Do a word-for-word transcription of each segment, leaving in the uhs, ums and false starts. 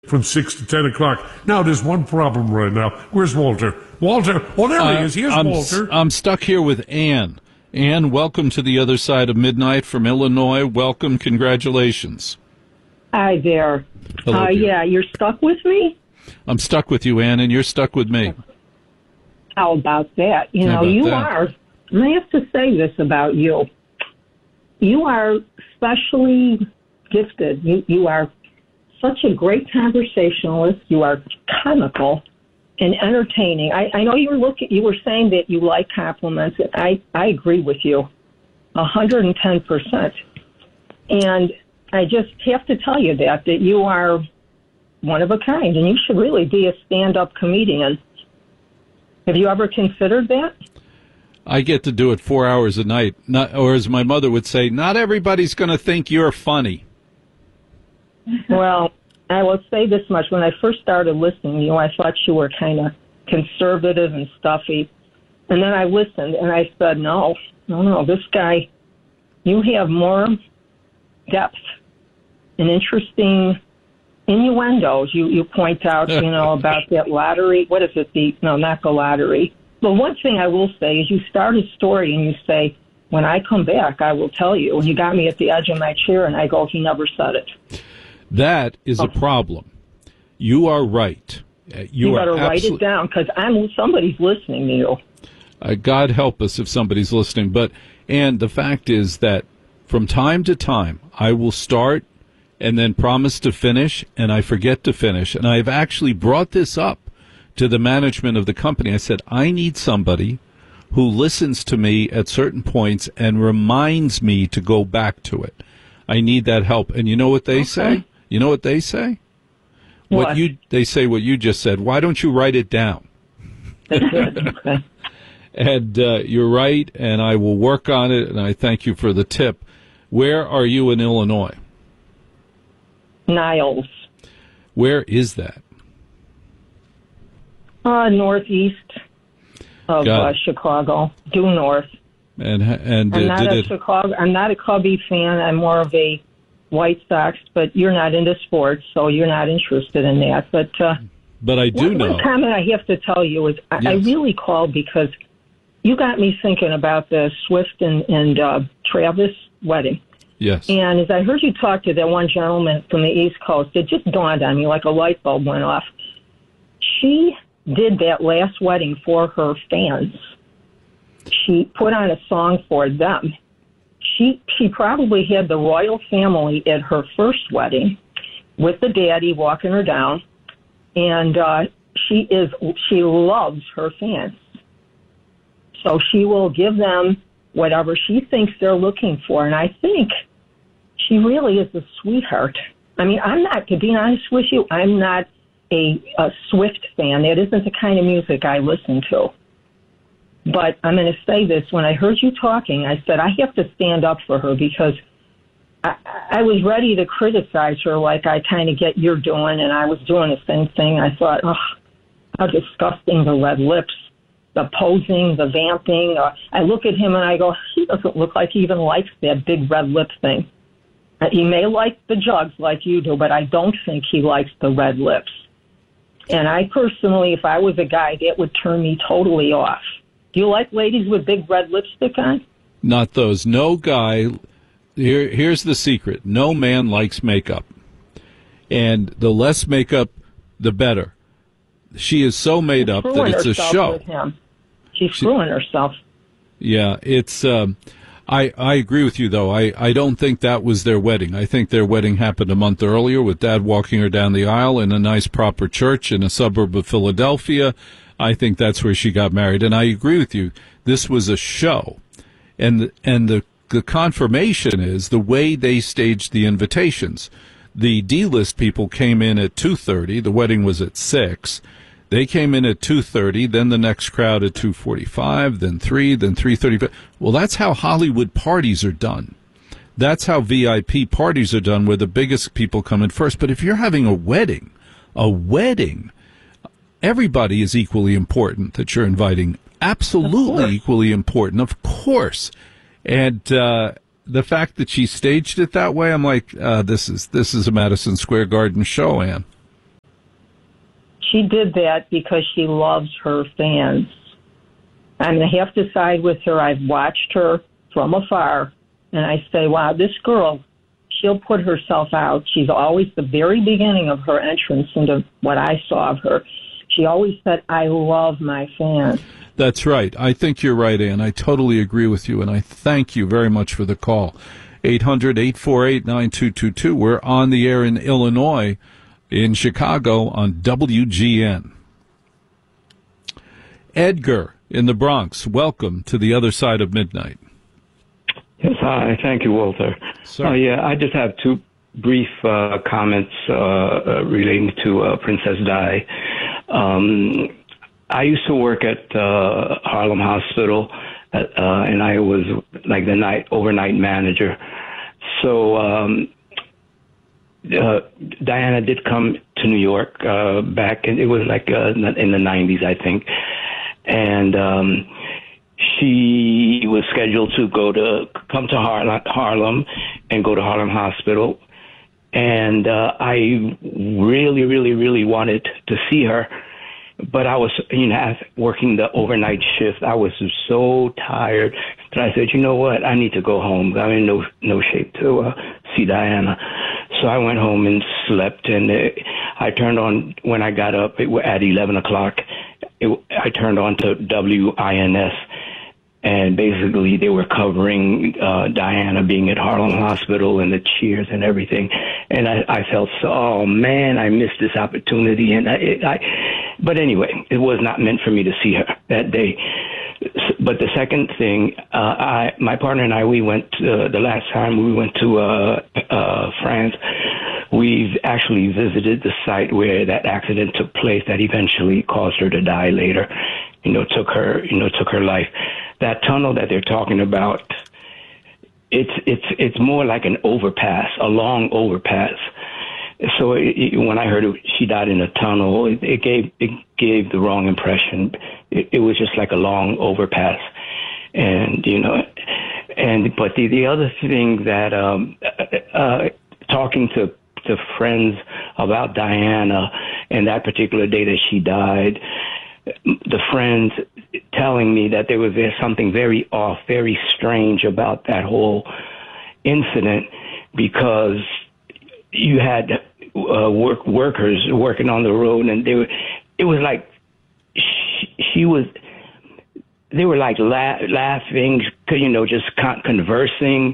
from six to ten o'clock. Now, there's one problem right now. Where's Walter? Walter? Oh, there uh, he is. Here's I'm, Walter. I'm stuck here with Ann. Ann, welcome to the other side of midnight from Illinois. Welcome. Congratulations. Hi there. Hello, uh, dear. yeah, you're stuck with me? I'm stuck with you, Ann, and you're stuck with me. How about that? You How know, about you that? are, and I have to say this about you. You are specially gifted. You, you are such a great conversationalist. You are comical and entertaining. I, I know you were looking. You were saying that you like compliments. And I I agree with you, a hundred and ten percent. And I just have to tell you that that you are one of a kind, and you should really be a stand-up comedian. Have you ever considered that? I get to do it four hours a night. Not, or as my mother would say, not everybody's going to think you're funny. Well, I will say this much. When I first started listening to you, I thought you were kind of conservative and stuffy. And then I listened, and I said, no, no, no, this guy, you have more depth and interesting innuendos. You, you point out, you know, about that lottery. What is it? The No, not the lottery. But one thing I will say is you start a story and you say, when I come back, I will tell you. And you got me at the edge of my chair, and I go, he never said it. That is a problem. You are right. Uh, You, You, are better write absolute- it down, because I'm somebody's listening to you. Uh, God help us if somebody's listening. But and the fact is that from time to time, I will start and then promise to finish, and I forget to finish. And I've actually brought this up to the management of the company. I said, I need somebody who listens to me at certain points and reminds me to go back to it. I need that help. And you know what they Okay. say? You know what they say? What? you they say what you just said. Why don't you write it down? Okay. And uh, you're right, and I will work on it, and I thank you for the tip. Where are you in Illinois? Niles. Where is that? Uh, northeast of Got uh, it. Chicago, due north. And and I'm uh, not did a it? Chicago. I'm not a Cubby fan. I'm more of a White Sox. But you're not into sports, so you're not interested in that. But uh, But I do one, know. one comment I have to tell you is I, I Yes. really called because you got me thinking about the Swift and, and uh, Travis wedding. Yes. And as I heard you talk to that one gentleman from the East Coast, it just dawned on me like a light bulb went off. She did that last wedding for her fans. She put on a song for them. She she probably had the royal family at her first wedding with the daddy walking her down, and uh, she is she loves her fans. So she will give them whatever she thinks they're looking for, and I think she really is a sweetheart. I mean, I'm not, to be honest with you, I'm not a, a Swift fan. That isn't the kind of music I listen to. But I'm going to say this. When I heard you talking, I said, I have to stand up for her because I, I was ready to criticize her like I kind of get you're doing, and I was doing the same thing. I thought, oh, how disgusting, the red lips, the posing, the vamping. Uh, I look at him and I go, he doesn't look like he even likes that big red lip thing. Uh, He may like the jugs like you do, but I don't think he likes the red lips. And I personally, if I was a guy, that would turn me totally off. Do you like ladies with big red lipstick on? Not those. No guy. Here, here's the secret. No man likes makeup. And the less makeup, the better. She is so made up that Screwing it's a herself show. with him. She's screwing herself. Yeah, it's. Um, I I agree with you though. I I don't think that was their wedding. I think their wedding happened a month earlier with Dad walking her down the aisle in a nice proper church in a suburb of Philadelphia. I think that's where she got married. And I agree with you. This was a show, and and the the confirmation is the way they staged the invitations. The D-list people came in at two thirty. The wedding was at six. They came in at two thirty, then the next crowd at two forty-five, then three, then three thirty-five. Well, that's how Hollywood parties are done. That's how V I P parties are done, where the biggest people come in first. But if you're having a wedding, a wedding, everybody is equally important that you're inviting. Absolutely equally important, of course. And uh, the fact that she staged it that way, I'm like, uh, this is this is a Madison Square Garden show, Ann. she did that because she loves her fans. I'm going to have to side with her. I've watched her from afar, and I say, wow, this girl, she'll put herself out. She's always the very beginning of her entrance into what I saw of her. She always said, I love my fans. That's right. I think you're right, Ann. I totally agree with you, and I thank you very much for the call. eight hundred, eight four eight, nine two two two. We're on the air in Illinois, in Chicago, on W G N. Edgar in the Bronx, welcome to the other side of midnight. Yes, hi. Thank you, Walter. Sir. Uh, yeah, I just have two brief uh, comments uh, uh, relating to uh, Princess Di. Um, I used to work at uh, Harlem Hospital, uh, and I was like the night overnight manager. So um, uh, Diana did come to New York uh, back, and it was like uh, in the nineties, I think, and um, she was scheduled to go to come to Har- Harlem and go to Harlem Hospital, and uh, I really, really, really wanted to see her. But I was, you know, working the overnight shift. I was so tired that I said, you know what, I need to go home. I'm in no no shape to uh, see Diana. So I went home and slept. And it, I turned on, when I got up it, at eleven o'clock, it, I turned on to W I N S. And basically they were covering uh, Diana being at Harlem Hospital and the cheers and everything. And I, I felt so, oh man, I missed this opportunity. And I, it, I, but anyway, it was not meant for me to see her that day. But the second thing, uh, I, my partner and I, we went uh, the last time we went to uh, uh, France. We've actually visited the site where that accident took place that eventually caused her to die later. You know, took her, you know, took her life. That tunnel that they're talking about, it's it's it's more like an overpass, a long overpass. So it, it, when I heard it, she died in a tunnel, it, it gave it gave the wrong impression. It, it was just like a long overpass, and you know, and but the the other thing that um, uh, talking to to friends about Diana and that particular day that she died, the friends telling me that there was there something very off, very strange about that whole incident, because you had uh, work workers working on the road, and they were, it was like she, she was, they were like la- laughing, you know, just con- conversing.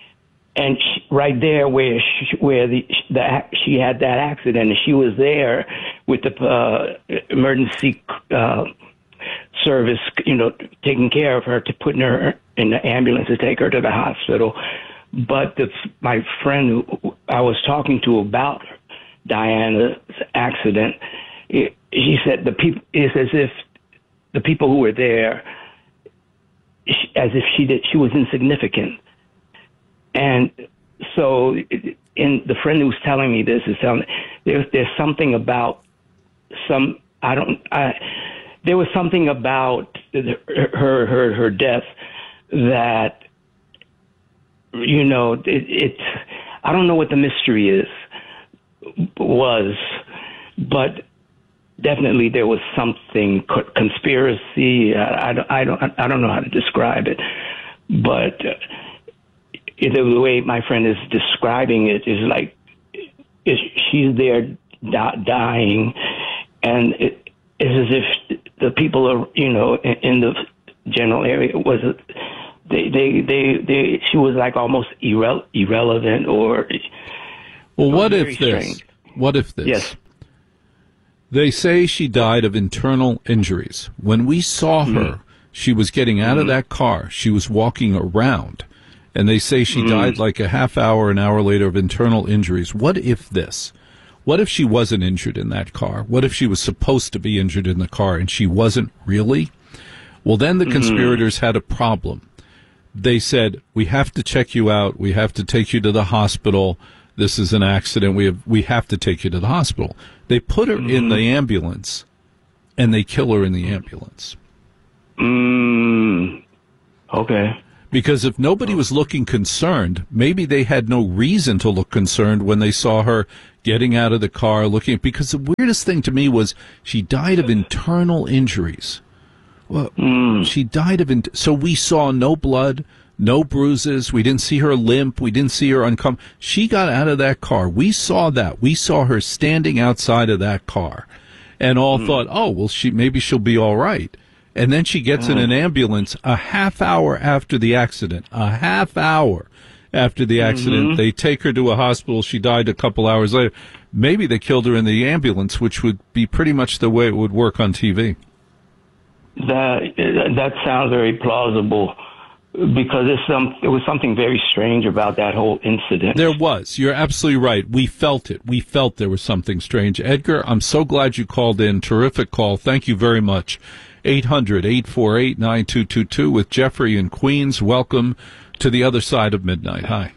And she, right there where she, where the, the she had that accident, and she was there with the uh, emergency uh, service, you know, taking care of her, to putting her in the ambulance to take her to the hospital. But the, my friend who I was talking to about Diana's accident, it, he said the people, it's as if the people who were there, she, as if she did, she was insignificant. And so, in the friend who's telling me this is telling me there's there's something about some I don't I there was something about her her her death that, you know, it, it I don't know what the mystery is was, but definitely there was something conspiracy. I, I don't I don't I don't know how to describe it, but. Uh, The way my friend is describing it is like is she's there di- dying, and it is as if the people are, you know, in, in the general area was they they they, they she was like almost irre- irrelevant or. Well, what if this? Strange. What if this? Yes. They say she died of internal injuries. When we saw her, mm. she was getting out mm. of that car. She was walking around. And they say she mm. died like a half hour, an hour later of internal injuries. What if this? What if she wasn't injured in that car? What if she was supposed to be injured in the car and she wasn't really? Well, then the mm. conspirators had a problem. They said, we have to check you out. We have to take you to the hospital. This is an accident. We have, we have to take you to the hospital. They put her mm. in the ambulance, and they kill her in the ambulance. Mm. Okay. Because if nobody was looking concerned, maybe they had no reason to look concerned when they saw her getting out of the car, looking at, because the weirdest thing to me was she died of internal injuries. Well, mm. she died of, in- so we saw no blood, no bruises. We didn't see her limp. We didn't see her uncomfortable. She got out of that car. We saw that. We saw her standing outside of that car and all mm. thought, oh, well, she, maybe she'll be all right. And then she gets mm. in an ambulance a half hour after the accident, a half hour after the accident. Mm-hmm. They take her to a hospital. She died a couple hours later. Maybe they killed her in the ambulance, which would be pretty much the way it would work on T V. That that sounds very plausible, because there's some, there was something very strange about that whole incident. There was. You're absolutely right. We felt it. We felt there was something strange. Edgar, I'm so glad you called in. Terrific call. Thank you very much. eight hundred, eight four eight, nine two two two with Jeffrey in Queens. Welcome to the other side of midnight. Hi.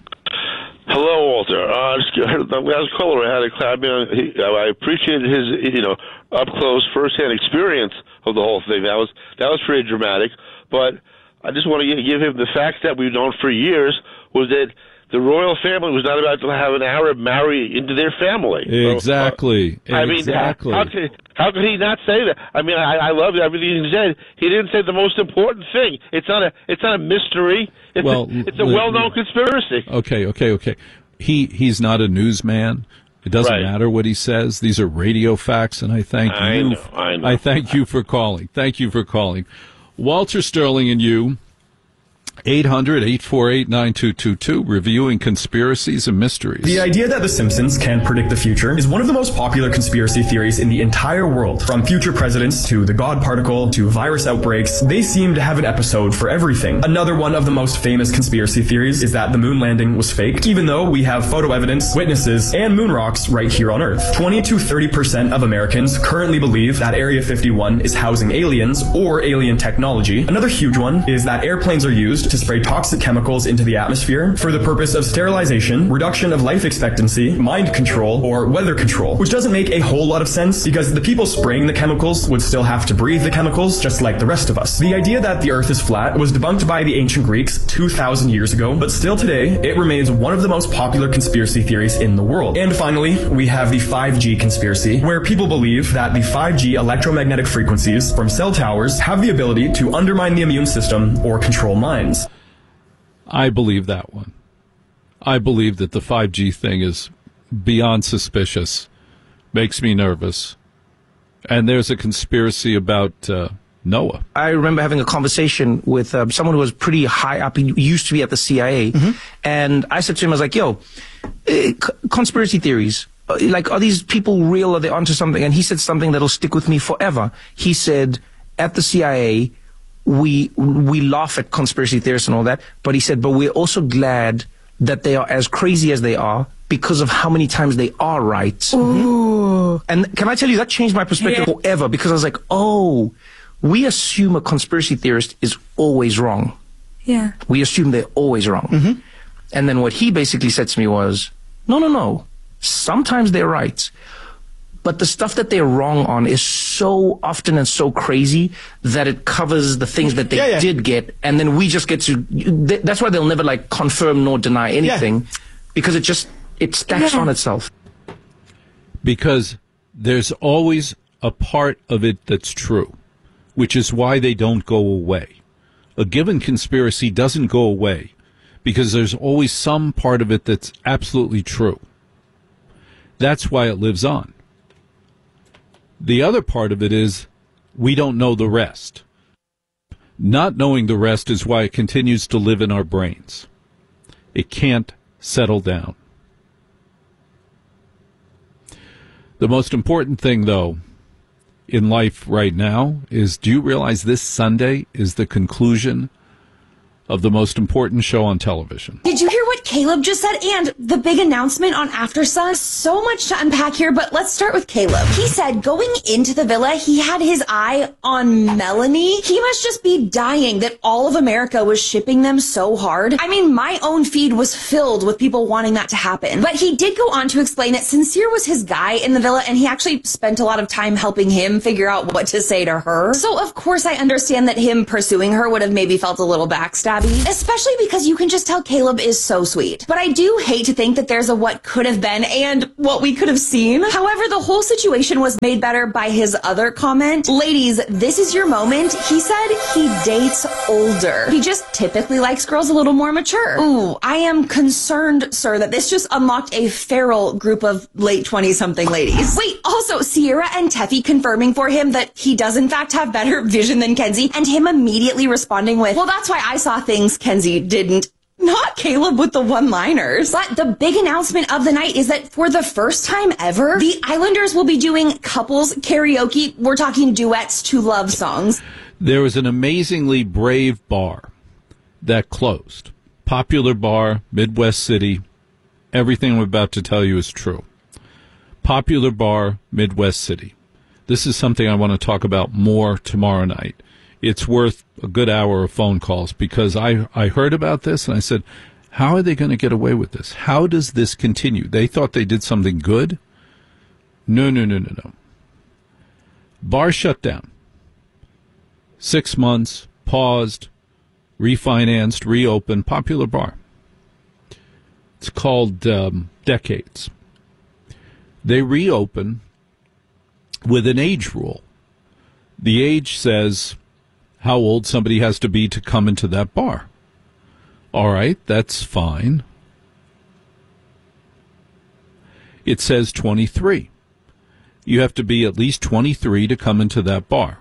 Hello, Walter. Uh, just, the last caller I had a I, mean, he, I appreciated his, you know, up close, firsthand experience of the whole thing. That was that was pretty dramatic. But I just want to give him the fact that we've known for years was that the royal family was not about to have an Arab marry into their family. Exactly. So, uh, I mean, exactly. How, how, could, how could he not say that? I mean, I, I love everything he said. He didn't say the most important thing. It's not a. It's not a mystery. It's well, a, it's a well-known conspiracy. Okay. Okay. Okay. He he's not a newsman. It doesn't right. matter what he says. These are radio facts, and I thank I you. Know, I know. I thank you for calling. Thank you for calling, Walter Sterling, and you. eight hundred, eight four eight, nine two two two, reviewing conspiracies and mysteries. The idea that The Simpsons can predict the future is one of the most popular conspiracy theories in the entire world. From future presidents to the God particle to virus outbreaks, they seem to have an episode for everything. Another one of the most famous conspiracy theories is that the moon landing was faked, even though we have photo evidence, witnesses, and moon rocks right here on Earth. twenty to thirty percent of Americans currently believe that Area fifty-one is housing aliens or alien technology. Another huge one is that airplanes are used to spray toxic chemicals into the atmosphere for the purpose of sterilization, reduction of life expectancy, mind control, or weather control, which doesn't make a whole lot of sense because the people spraying the chemicals would still have to breathe the chemicals just like the rest of us. The idea that the Earth is flat was debunked by the ancient Greeks two thousand years ago, but still today, it remains one of the most popular conspiracy theories in the world. And finally, we have the five G conspiracy, where people believe that the five G electromagnetic frequencies from cell towers have the ability to undermine the immune system or control minds. I believe that one. I believe that the five G thing is beyond suspicious, makes me nervous. And there's a conspiracy about uh, Noah. I remember having a conversation with uh, someone who was pretty high up. He used to be at the C I A. Mm-hmm. And I said to him, I was like, yo, uh, conspiracy theories, uh, like, are these people real? Are they onto something? And he said something that'll stick with me forever. He said, at the C I A, we we laugh at conspiracy theorists and all that, but he said, but we're also glad that they are as crazy as they are because of how many times they are right. Ooh. And can I tell you, that changed my perspective yeah. forever, because I was like, oh, we assume a conspiracy theorist is always wrong. Yeah. We assume they're always wrong. Mm-hmm. And then what he basically said to me was, no, no, no. Sometimes they're right. But the stuff that they're wrong on is so often and so crazy that it covers the things that they yeah, yeah. did get, and then we just get to. That's why they'll never like confirm nor deny anything, yeah. because it just it stacks yeah. on itself. Because there's always a part of it that's true, which is why they don't go away. A given conspiracy doesn't go away because there's always some part of it that's absolutely true. That's why it lives on. The other part of it is we don't know the rest. Not knowing the rest is why it continues to live in our brains. It can't settle down. The most important thing, though, in life right now is, do you realize this Sunday is the conclusion of the most important show on television? Did you hear what Caleb just said? And the big announcement on After Sun? So much to unpack here, but let's start with Caleb. He said going into the villa, he had his eye on Melanie. He must just be dying that all of America was shipping them so hard. I mean, my own feed was filled with people wanting that to happen. But he did go on to explain that Sincere was his guy in the villa, and he actually spent a lot of time helping him figure out what to say to her. So, of course, I understand that him pursuing her would have maybe felt a little backstab. Abby, especially because you can just tell Caleb is so sweet. But I do hate to think that there's a what could have been and what we could have seen. However, the whole situation was made better by his other comment. Ladies, this is your moment. He said he dates older. He just typically likes girls a little more mature. Ooh, I am concerned, sir, that this just unlocked a feral group of late twenty-something ladies. Wait, also, Sierra and Teffy confirming for him that he does in fact have better vision than Kenzie, and him immediately responding with, well, that's why I saw things Kenzie didn't. Not Caleb with the one-liners. But the big announcement of the night is that for the first time ever, the Islanders will be doing couples karaoke. We're talking duets to love songs. There was an amazingly brave bar that closed. Popular bar, Midwest City. Everything I'm about to tell you is true. Popular bar, Midwest City. This is something I want to talk about more tomorrow night. It's worth a good hour of phone calls because I, I heard about this and I said, how are they going to get away with this? How does this continue? They thought they did something good? No, no, no, no, no. Bar shut down. Six months, paused, refinanced, reopened, popular bar. It's called um, Decades. They reopen with an age rule. The age says how old somebody has to be to come into that bar. All right, that's fine. It says twenty-three. You have to be at least twenty-three to come into that bar.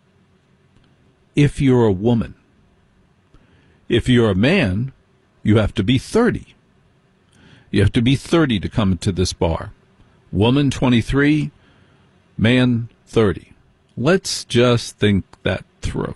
If you're a woman. If you're a man, you have to be thirty. You have to be thirty to come into this bar. Woman, twenty-three. Man, thirty. Let's just think that through.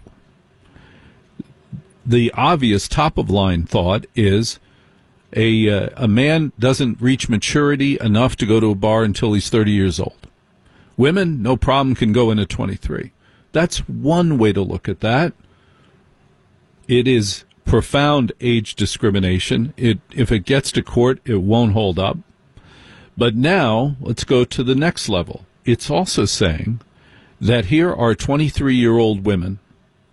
The obvious top-of-line thought is a uh, a man doesn't reach maturity enough to go to a bar until he's thirty years old. Women, no problem, can go in at twenty-three. That's one way to look at that. It is profound age discrimination. It, if it gets to court, it won't hold up. But now, let's go to the next level. It's also saying that here are twenty-three-year-old women.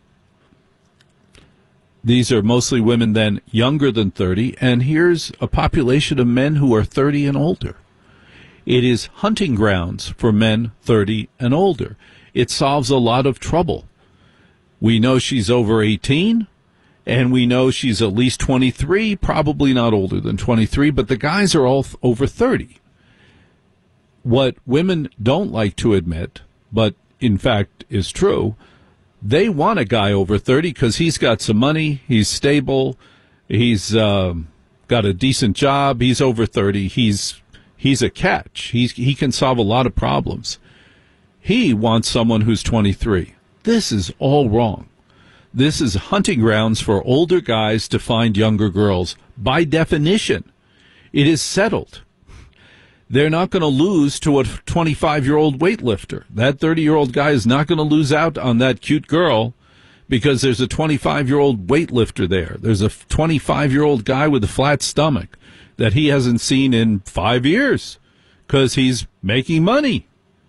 These are mostly women then younger than thirty, and here's a population of men who are thirty and older. It is hunting grounds for men thirty and older. It solves a lot of trouble. We know she's over eighteen, and we know she's at least twenty-three, probably not older than twenty-three, but the guys are all over thirty. What women don't like to admit, but in fact is true, they want a guy over thirty because he's got some money, he's stable, he's uh, got a decent job, he's over thirty, he's he's a catch. He's, he can solve a lot of problems. He wants someone who's twenty-three. This is all wrong. This is hunting grounds for older guys to find younger girls. By definition, it is settled. They're not going to lose to a twenty-five-year-old weightlifter. That thirty-year-old guy is not going to lose out on that cute girl because there's a twenty-five-year-old weightlifter there. There's a twenty-five-year-old guy with a flat stomach that he hasn't seen in five years because he's making money.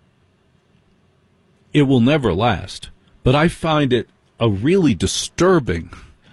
It will never last. But I find it a really disturbing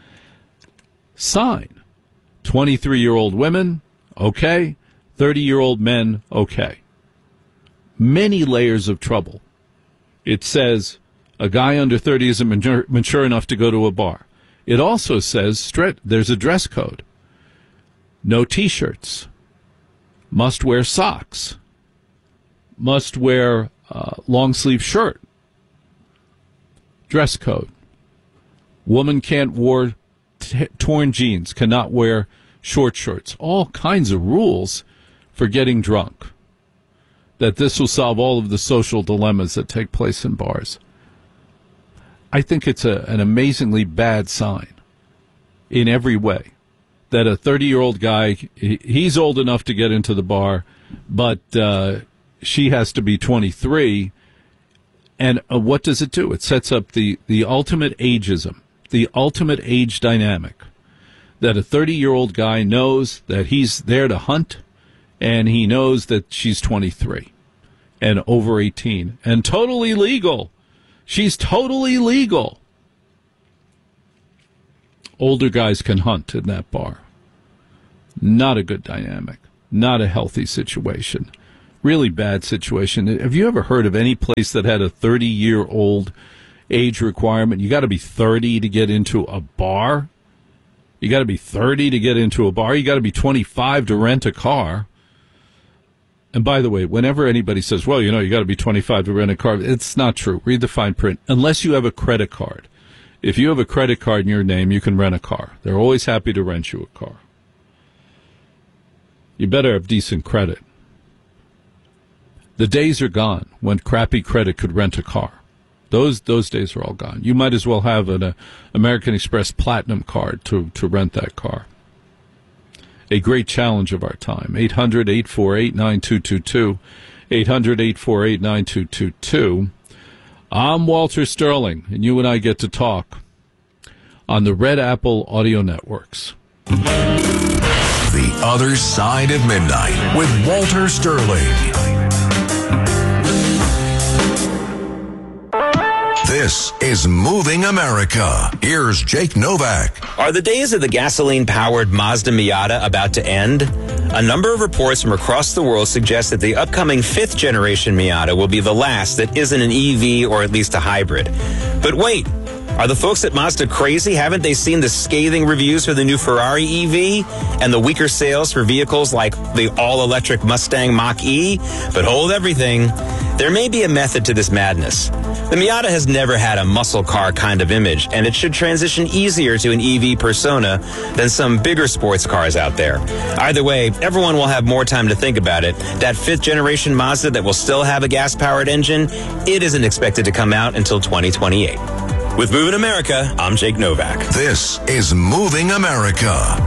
sign. twenty-three-year-old women, okay. thirty-year-old men, okay. Many layers of trouble. It says a guy under thirty isn't mature, mature enough to go to a bar. It also says stre- there's a dress code. No T-shirts. Must wear socks. Must wear uh, long-sleeve shirt. Dress code. Woman can't wear t- torn jeans, cannot wear short shorts. All kinds of rules for getting drunk. That this will solve all of the social dilemmas that take place in bars. I think it's a, an amazingly bad sign in every way. That a thirty-year-old guy, he, he's old enough to get into the bar, but uh, she has to be twenty-three. And uh, what does it do? It sets up the, the ultimate ageism, the ultimate age dynamic. That a thirty-year-old guy knows that he's there to hunt, and he knows that she's twenty-three and over eighteen and totally legal. She's totally legal. Older guys can hunt in that bar. Not a good dynamic. Not a healthy situation. Really bad situation. Have you ever heard of any place that had a thirty-year-old age requirement? You got to be thirty to get into a bar. You got to be thirty to get into a bar. You got to be twenty-five to rent a car. And by the way, whenever anybody says, well, you know, you got to be twenty-five to rent a car, it's not true. Read the fine print. Unless you have a credit card. If you have a credit card in your name, you can rent a car. They're always happy to rent you a car. You better have decent credit. The days are gone when crappy credit could rent a car. Those those days are all gone. You might as well have an uh, American Express Platinum card to, to rent that car. A great challenge of our time. eight hundred, eight four eight, nine two two two. eight hundred, eight four eight, nine two two two. I'm Walter Sterling, and you and I get to talk on the Red Apple Audio Networks. The Other Side of Midnight with Walter Sterling. This is Moving America. Here's Jake Novak. Are the days of the gasoline-powered Mazda Miata about to end? A number of reports from across the world suggest that the upcoming fifth-generation Miata will be the last that isn't an E V or at least a hybrid. But wait, are the folks at Mazda crazy? Haven't they seen the scathing reviews for the new Ferrari E V and the weaker sales for vehicles like the all-electric Mustang Mach-E? But hold everything. There may be a method to this madness. The Miata has never had a muscle car kind of image, and it should transition easier to an E V persona than some bigger sports cars out there. Either way, everyone will have more time to think about it. That fifth-generation Mazda that will still have a gas-powered engine, it isn't expected to come out until twenty twenty-eight. With Moving America, I'm Jake Novak. This is Moving America.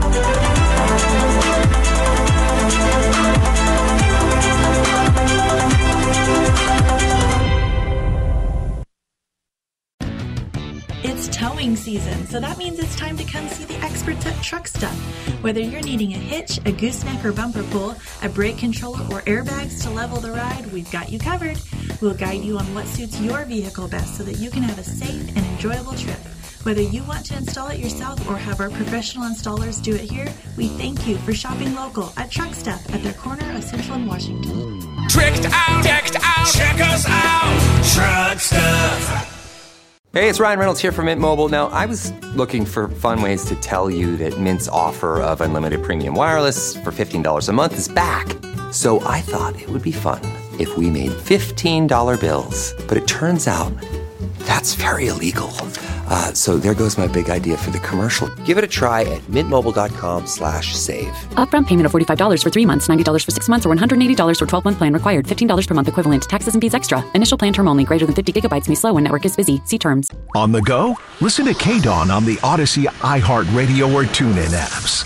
It's towing season, so that means it's time to come see the experts at Truck Stuff. Whether you're needing a hitch, a gooseneck or bumper pull, a brake controller, or airbags to level the ride, we've got you covered. We'll guide you on what suits your vehicle best so that you can have a safe and enjoyable trip. Whether you want to install it yourself or have our professional installers do it here, we thank you for shopping local at Truck Stuff at their corner of Central and Washington. Tricked out, decked out, check us out, Truck Stuff. Hey, it's Ryan Reynolds here from Mint Mobile. Now, I was looking for fun ways to tell you that Mint's offer of unlimited premium wireless for fifteen dollars a month is back. So I thought it would be fun if we made fifteen dollar bills. But it turns out that's very illegal. Uh, so there goes my big idea for the commercial. Give it a try at mintmobile.com slash save. Upfront payment of forty-five dollars for three months, ninety dollars for six months, or one hundred eighty dollars for twelve-month plan required. fifteen dollars per month equivalent. Taxes and fees extra. Initial plan term only. Greater than fifty gigabytes may slow when network is busy. See terms. On the go? Listen to K-Dawn on the Odyssey, iHeartRadio, or TuneIn apps.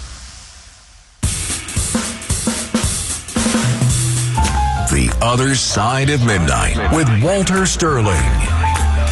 The Other Side of Midnight with Walter Sterling.